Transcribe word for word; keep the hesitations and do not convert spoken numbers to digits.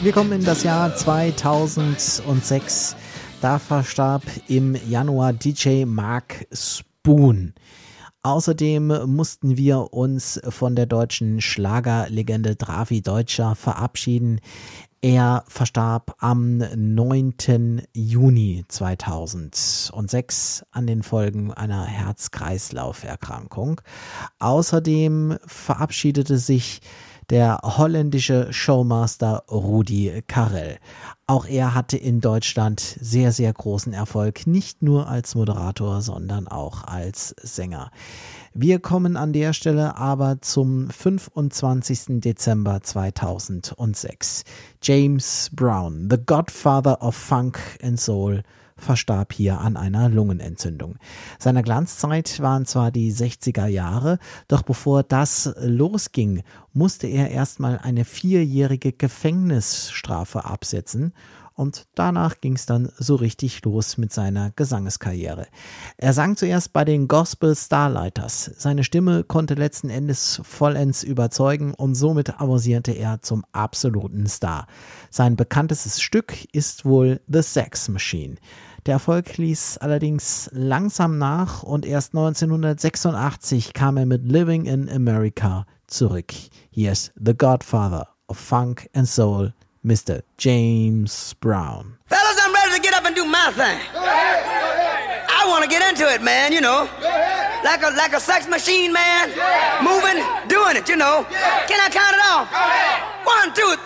Wir kommen in das Jahr zweitausendsechs. Da verstarb im Januar D J Mark Spoon. Außerdem mussten wir uns von der deutschen Schlagerlegende Drafi Deutscher verabschieden. Er verstarb am neunten Juni zweitausendsechs an den Folgen einer Herz-Kreislauf-Erkrankung. Außerdem verabschiedete sich der holländische Showmaster Rudi Carrell. Auch er hatte in Deutschland sehr, sehr großen Erfolg, nicht nur als Moderator, sondern auch als Sänger. Wir kommen an der Stelle aber zum fünfundzwanzigsten Dezember zweitausendsechs. James Brown, the Godfather of Funk and Soul, verstarb hier an einer Lungenentzündung. Seine Glanzzeit waren zwar die sechziger Jahre, doch bevor das losging, musste er erstmal eine vierjährige Gefängnisstrafe absetzen. Und danach ging es dann so richtig los mit seiner Gesangskarriere. Er sang zuerst bei den Gospel Starlighters. Seine Stimme konnte letzten Endes vollends überzeugen und somit avancierte er zum absoluten Star. Sein bekanntestes Stück ist wohl The Sex Machine. Der Erfolg ließ allerdings langsam nach und erst neunzehnhundertsechsundachtzig kam er mit Living in America zurück. Hier ist The Godfather of Funk and Soul, Mister James Brown. Fellas, I'm ready to get up and do my thing. Go ahead, go ahead. I want to get into it, man, you know. Go ahead. Like a like a sex machine, man. Yeah. Moving, doing it, you know. Yeah. Can I count it off? Go ahead. One, two,